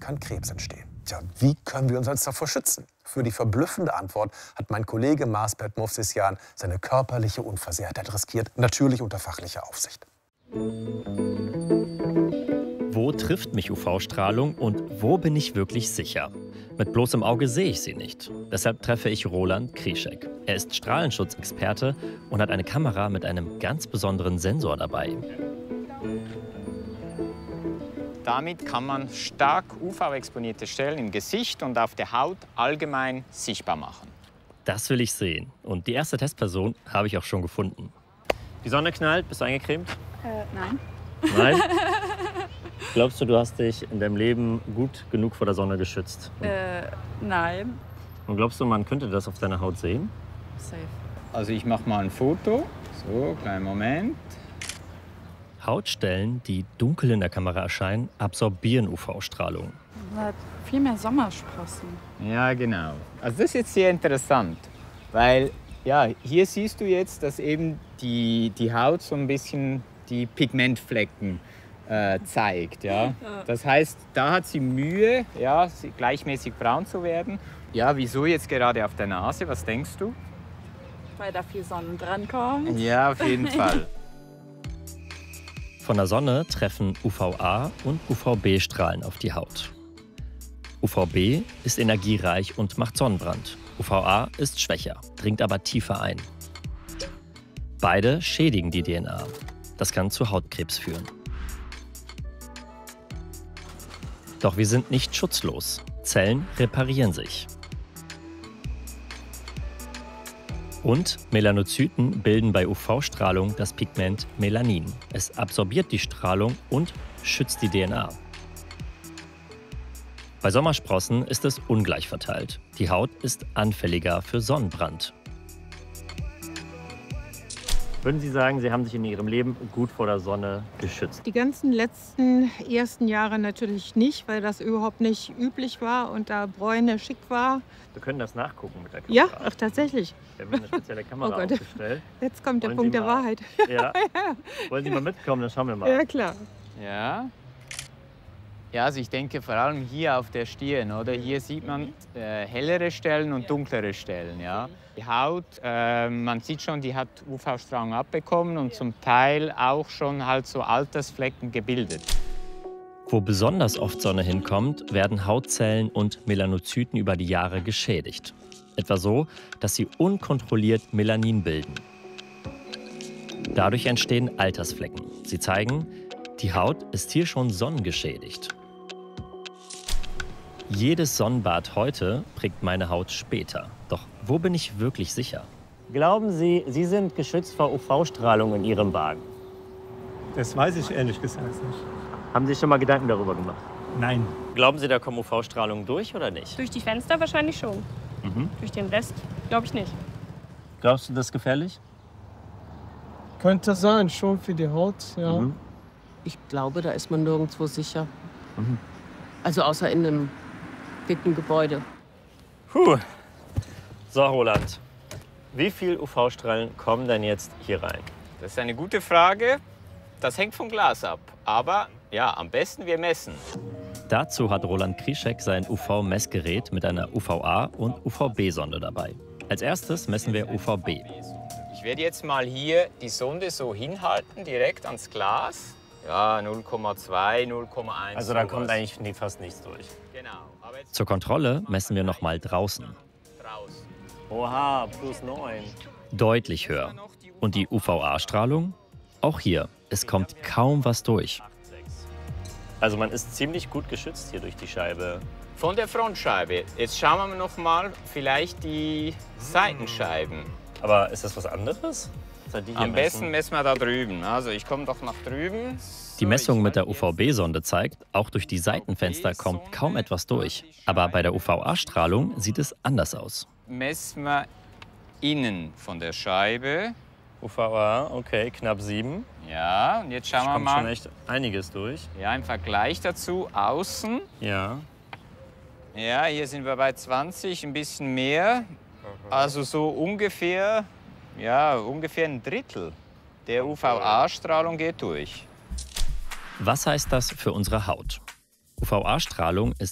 kann Krebs entstehen. Tja, wie können wir uns jetzt davor schützen? Für die verblüffende Antwort hat mein Kollege Marsbert Movsisyan seine körperliche Unversehrtheit riskiert, natürlich unter fachlicher Aufsicht. Wo trifft mich UV-Strahlung und wo bin ich wirklich sicher? Mit bloßem Auge sehe ich sie nicht. Deshalb treffe ich Roland Krischek. Er ist Strahlenschutzexperte und hat eine Kamera mit einem ganz besonderen Sensor dabei. Damit kann man stark UV-exponierte Stellen im Gesicht und auf der Haut allgemein sichtbar machen. Das will ich sehen. Und die erste Testperson habe ich auch schon gefunden. Die Sonne knallt, bist du eingecremt? Nein. Nein? Glaubst du, du hast dich in deinem Leben gut genug vor der Sonne geschützt? Nein. Und glaubst du, man könnte das auf deiner Haut sehen? Safe. Also ich mache mal ein Foto. So, kleinen Moment. Hautstellen, die dunkel in der Kamera erscheinen, absorbieren UV-Strahlung. Man hat viel mehr Sommersprossen. Ja, genau. Also das ist jetzt sehr interessant, weil ja, hier siehst du jetzt, dass eben die Haut so ein bisschen die Pigmentflecken zeigt. Ja? Das heißt, da hat sie Mühe, ja, gleichmäßig braun zu werden. Ja, wieso jetzt gerade auf der Nase? Was denkst du? Weil da viel Sonne dran kommt. Ja, auf jeden Fall. Von der Sonne treffen UVA und UVB-Strahlen auf die Haut. UVB ist energiereich und macht Sonnenbrand. UVA ist schwächer, dringt aber tiefer ein. Beide schädigen die DNA. Das kann zu Hautkrebs führen. Doch wir sind nicht schutzlos. Zellen reparieren sich. Und Melanozyten bilden bei UV-Strahlung das Pigment Melanin. Es absorbiert die Strahlung und schützt die DNA. Bei Sommersprossen ist es ungleich verteilt. Die Haut ist anfälliger für Sonnenbrand. Würden Sie sagen, Sie haben sich in Ihrem Leben gut vor der Sonne geschützt? Die ganzen ersten Jahre natürlich nicht, weil das überhaupt nicht üblich war und da Bräune schick war. Wir können das nachgucken mit der Kamera. Ja, ach tatsächlich. Wir haben eine spezielle Kamera Oh Gott. aufgestellt. Jetzt kommt der Wollen Punkt Sie der mal- Wahrheit. Ja. Wollen Sie mal mitkommen, dann schauen wir mal. Ja, klar. Ja. Ja, also ich denke vor allem hier auf der Stirn, oder? Hier sieht man hellere Stellen und dunklere Stellen, ja. Die Haut, man sieht schon, die hat UV-Strahlung abbekommen und zum Teil auch schon halt so Altersflecken gebildet. Wo besonders oft Sonne hinkommt, werden Hautzellen und Melanozyten über die Jahre geschädigt. Etwa so, dass sie unkontrolliert Melanin bilden. Dadurch entstehen Altersflecken. Sie zeigen, die Haut ist hier schon sonnengeschädigt. Jedes Sonnenbad heute prägt meine Haut später. Doch wo bin ich wirklich sicher? Glauben Sie, Sie sind geschützt vor UV-Strahlung in Ihrem Wagen? Das weiß ich ehrlich gesagt nicht. Haben Sie sich schon mal Gedanken darüber gemacht? Nein. Glauben Sie, da kommen UV-Strahlung durch oder nicht? Durch die Fenster wahrscheinlich schon. Durch den Rest glaube ich nicht. Glaubst du, das ist gefährlich? Könnte sein, schon für die Haut, ja. Ich glaube, da ist man nirgendwo sicher. Also außer in einem dicken Gebäude. Puh. So, Roland. Wie viel UV-Strahlen kommen denn jetzt hier rein? Das ist eine gute Frage. Das hängt vom Glas ab. Aber ja, am besten wir messen. Dazu hat Roland Krischek sein UV-Messgerät mit einer UVA- und UVB-Sonde dabei. Als erstes messen wir UVB. Ich werde jetzt mal hier die Sonde so hinhalten, direkt ans Glas. Ja, 0,2, 0,1. Also da sowas. kommt eigentlich fast nichts durch. Genau. Aber jetzt Zur Kontrolle messen wir nochmal draußen. draußen. Oha, +9. Deutlich höher. Und die UVA-Strahlung? Auch hier, es kommt kaum was durch. Also man ist ziemlich gut geschützt hier durch die Scheibe. Von der Frontscheibe. Jetzt schauen wir noch mal vielleicht die Seitenscheiben. Aber ist das was anderes? Am besten messen wir da drüben. Also ich komme doch nach drüben. Die Messung mit der UVB-Sonde zeigt, auch durch die Seitenfenster kommt kaum etwas durch. Aber bei der UVA-Strahlung sieht es anders aus. Messen wir innen von der Scheibe. UVA, okay, knapp 7. Ja, und jetzt schauen wir Kommt schon mal. echt einiges durch. Ja, im Vergleich dazu außen. Ja. Ja, hier sind wir bei 20, ein bisschen mehr. Also so ungefähr, ja, ungefähr ein Drittel der UVA-Strahlung geht durch. Was heißt das für unsere Haut? UVA-Strahlung ist